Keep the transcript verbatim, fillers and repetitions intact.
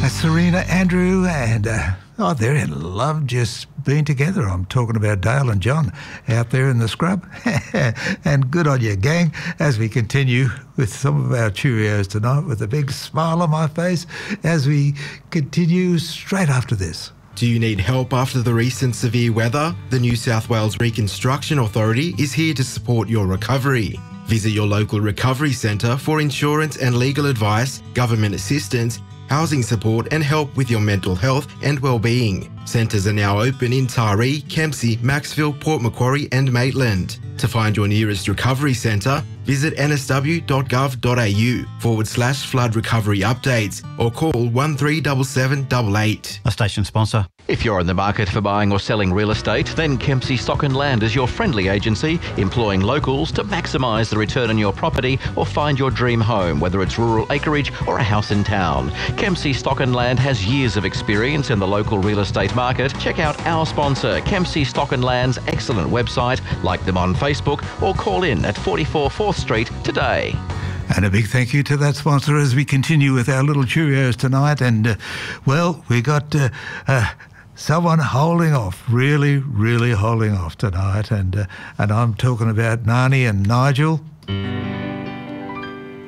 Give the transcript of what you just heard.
Uh, Serena, Andrew, and uh, oh, they're in love just being together. I'm talking about Dale and John out there in the scrub. And good on you, gang, as we continue with some of our Cheerios tonight with a big smile on my face as we continue straight after this. Do you need help after the recent severe weather? The New South Wales Reconstruction Authority is here to support your recovery. Visit your local recovery centre for insurance and legal advice, government assistance, housing support and help with your mental health and well-being. Centres are now open in Taree, Kempsey, Maxville, Port Macquarie and Maitland. To find your nearest recovery centre, visit nsw.gov.au forward slash flood recovery updates or call one three seven seven eight eight. A station sponsor. If you're in the market for buying or selling real estate, then Kempsey Stock and Land is your friendly agency, employing locals to maximise the return on your property or find your dream home, whether it's rural acreage or a house in town. Kempsey Stock and Land has years of experience in the local real estate market. Check out our sponsor, Kempsey Stock and Land's excellent website, like them on Facebook or call in at forty-four fourth Street today. And a big thank you to that sponsor as we continue with our little Cheerios tonight. And, uh, well, we got uh, uh, someone holding off, really, really holding off tonight. And, uh, and I'm talking about Nani and Nigel.